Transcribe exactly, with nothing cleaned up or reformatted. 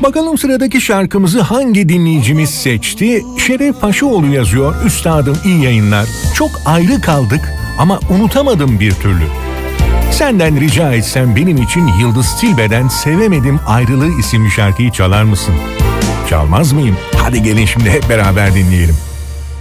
Bakalım sıradaki şarkımızı hangi dinleyicimiz seçti? Şeref Paşaoğlu yazıyor. Üstadım iyi yayınlar. Çok ayrı kaldık ama unutamadım bir türlü. Senden rica etsem benim için Yıldız Tilbe'den Sevemedim Ayrılığı isimli şarkıyı çalar mısın? Çalmaz mıyım? Hadi gelin şimdi hep beraber dinleyelim.